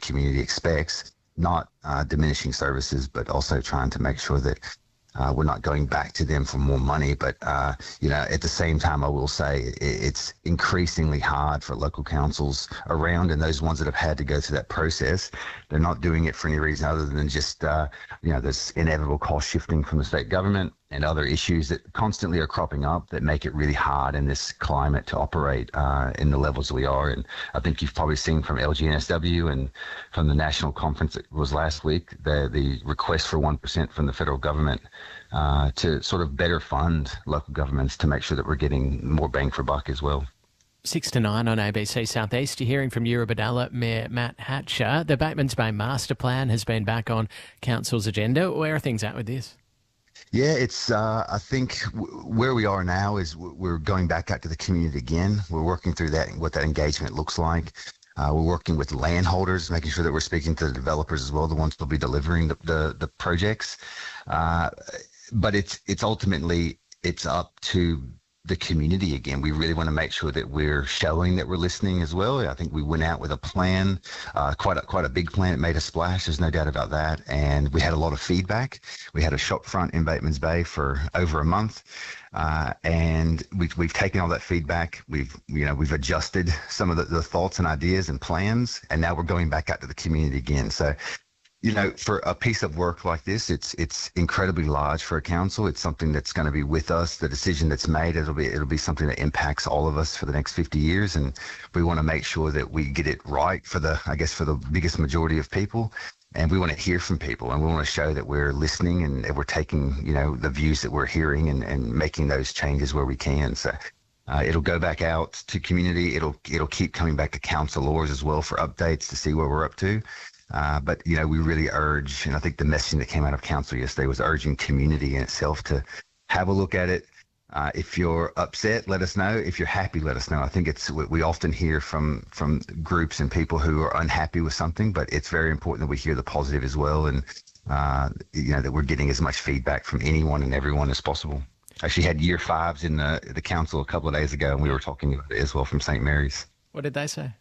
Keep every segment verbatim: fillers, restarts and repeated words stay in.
community expects, not uh, diminishing services, but also trying to make sure that Uh, we're not going back to them for more money, but, uh, you know, at the same time, I will say it, it's increasingly hard for local councils around, and those ones that have had to go through that process, they're not doing it for any reason other than just, uh, you know, this inevitable cost shifting from the state government and other issues that constantly are cropping up that make it really hard in this climate to operate uh, in the levels that we are. And I think you've probably seen from L G N S W and from the national conference that was last week, the, the request for one percent from the federal government uh, to sort of better fund local governments to make sure that we're getting more bang for buck as well. Six to nine on A B C Southeast. You're hearing from Eurobodalla Mayor Matt Hatcher. The Batemans Bay Master Plan has been back on Council's agenda. Where are things at with this? Yeah, it's, uh, I think w- where we are now is w- we're going back out to the community again. We're working through that, what that engagement looks like. Uh, we're working with landholders, making sure that we're speaking to the developers as well, the ones that will be delivering the, the, the projects. Uh, but it's, it's ultimately, it's up to the community again. We really want to make sure that we're showing that we're listening as well. I think we went out with a plan, uh, quite a, quite a big plan. It made a splash. There's no doubt about that. And we had a lot of feedback. We had a shop front in Batemans Bay for over a month. Uh, and we've, we've taken all that feedback. We've, you know, we've adjusted some of the, the thoughts and ideas and plans. And now we're going back out to the community again. So, you know, for a piece of work like this, it's it's incredibly large for a council. It's something that's going to be with us. The decision that's made, it'll be it'll be something that impacts all of us for the next fifty years, and we want to make sure that we get it right for the, I guess, for the biggest majority of people. And we want to hear from people, and we want to show that we're listening and that we're taking, you know, the views that we're hearing and, and making those changes where we can. So uh, it'll go back out to community. It'll it'll keep coming back to councillors as well for updates to see where we're up to. Uh, but, you know, we really urge, and I think the messaging that came out of council yesterday was urging community in itself to have a look at it. Uh, if you're upset, let us know. If you're happy, let us know. I think it's, we often hear from, from groups and people who are unhappy with something, but it's very important that we hear the positive as well. And, uh, you know, that we're getting as much feedback from anyone and everyone as possible. I actually had year fives in the, the council a couple of days ago, and we were talking about it as well from Saint Mary's. What did they say?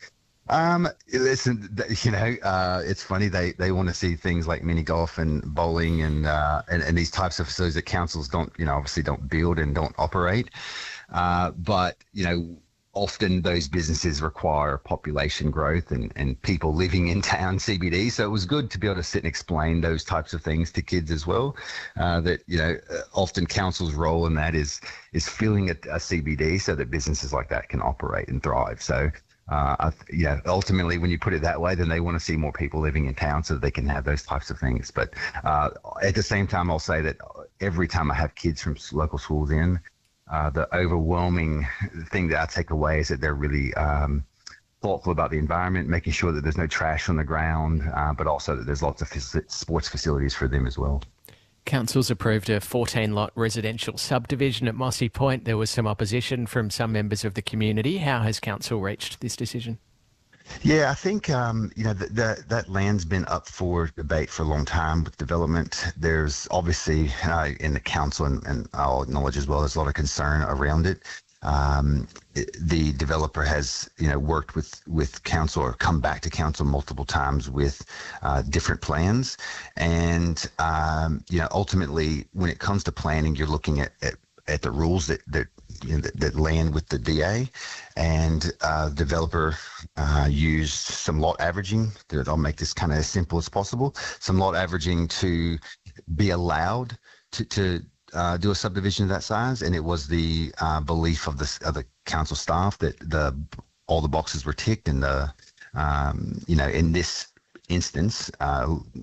Um, listen, you know, uh, it's funny. They, they want to see things like mini golf and bowling and, uh, and, and these types of facilities that councils don't, you know, obviously don't build and don't operate. Uh, but, you know, often those businesses require population growth and, and people living in town C B D. So it was good to be able to sit and explain those types of things to kids as well. Uh, that, you know, often council's role in that is, is filling a, a C B D so that businesses like that can operate and thrive. So, Uh, I, yeah, ultimately, when you put it that way, then they want to see more people living in town so that they can have those types of things. But uh, at the same time, I'll say that every time I have kids from local schools in, uh, the overwhelming thing that I take away is that they're really um, thoughtful about the environment, making sure that there's no trash on the ground, uh, but also that there's lots of f- sports facilities for them as well. Council's approved a fourteen-lot residential subdivision at Mossy Point. There was some opposition from some members of the community. How has Council reached this decision? Yeah, I think, um, you know, the, the, that land's been up for debate for a long time with development. There's obviously, uh, in the council, and, and I'll acknowledge as well, there's a lot of concern around it. Um, it, the developer has, you know, worked with, with council or come back to council multiple times with uh, different plans. And, um, you know, ultimately, when it comes to planning, you're looking at, at, at the rules that, that, you know, that, that land with the D A. And uh, developer uh, used some lot averaging. I'll make this kind of as simple as possible. Some lot averaging to be allowed to, to Uh, do a subdivision of that size, and it was the uh, belief of the of the council staff that the all the boxes were ticked, and the um, you know, in this instance, uh,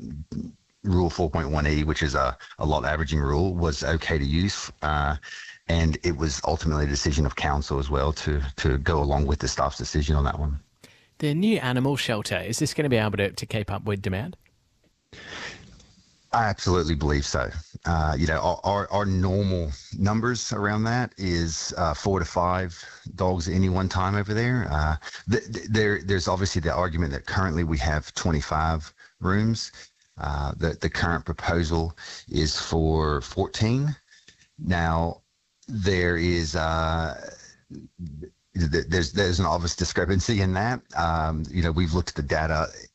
Rule four point one E, which is a, a lot averaging rule, was okay to use, uh, and it was ultimately a decision of council as well to to go along with the staff's decision on that one. The new animal shelter, is this going to be able to, to keep up with demand? I absolutely believe so. Uh, you know, our, our, our normal numbers around that is uh, four to five dogs at any one time over there. Uh, th- th- there. There's obviously the argument that currently we have twenty-five rooms. Uh, the, the current proposal is for fourteen. Now, there is... Uh, There's there's an obvious discrepancy in that. Um, you know, we've looked at the data